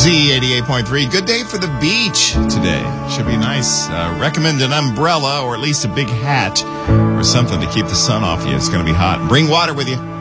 Z88.3. Good day for the beach today. Should be nice. Recommend an umbrella or at least a big hat or something to keep the sun off you. It's going to be hot. Bring water with you.